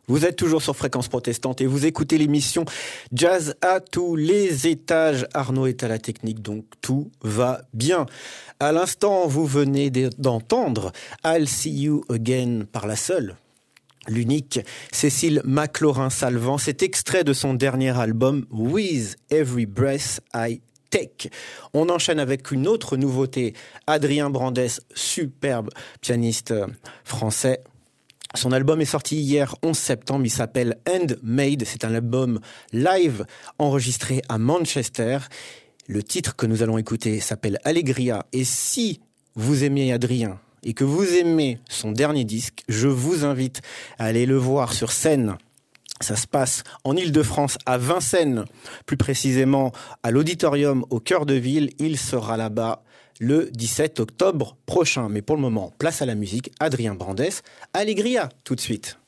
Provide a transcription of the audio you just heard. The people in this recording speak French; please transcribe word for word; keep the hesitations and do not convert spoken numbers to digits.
Vous êtes toujours sur Fréquence Protestante et vous écoutez l'émission Jazz à tous les étages. Arnaud est à la technique, donc tout va bien. À l'instant, vous venez d'entendre I'll See You Again par la seule, l'unique Cécile McLaurin-Salvant. C'est extrait de son dernier album With Every Breath I Take. On enchaîne avec une autre nouveauté. Adrien Brandès, superbe pianiste français. Son album est sorti hier onze septembre, il s'appelle Handmade, c'est un album live enregistré à Manchester. Le titre que nous allons écouter s'appelle Allegria, et si vous aimez Adrien et que vous aimez son dernier disque, je vous invite à aller le voir sur scène. Ça se passe en Île-de-France, à Vincennes, plus précisément à l'Auditorium au cœur de ville. Il sera là-bas le dix-sept octobre prochain. Mais pour le moment, place à la musique. Adrien Brandès, Allegria, tout de suite.